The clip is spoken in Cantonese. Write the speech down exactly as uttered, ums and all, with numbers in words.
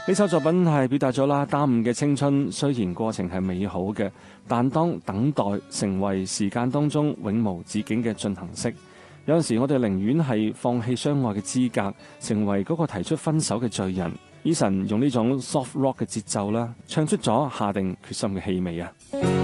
呢首作品係表達咗啦，耽誤嘅青春雖然過程係美好嘅，但當等待成為時間當中永無止境嘅進行式，有陣時我哋寧願係放棄相愛嘅資格，成為嗰個提出分手嘅罪人。Eason用呢種 soft rock 嘅節奏啦，唱出咗下定決心嘅氣味啊！